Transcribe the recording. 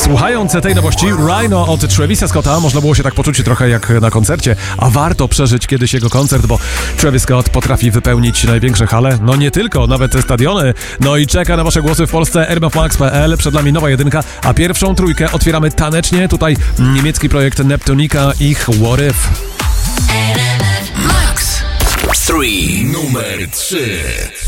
Słuchając tej nowości, Rhino od Travisa Scotta, można było się tak poczuć trochę jak na koncercie, a warto przeżyć kiedyś jego koncert, bo Travis Scott potrafi wypełnić największe hale, no nie tylko, nawet stadiony. No i czeka na wasze głosy w Polsce rmfmax.pl, przed nami nowa jedynka, a pierwszą trójkę otwieramy tanecznie, tutaj niemiecki projekt Neptunika, ich What If. Max 3, numer 3.